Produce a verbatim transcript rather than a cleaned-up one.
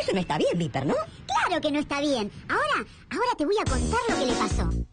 Eso no está bien, Viper, ¿no? Claro que no está bien. Ahora, ahora te voy a contar lo que le pasó.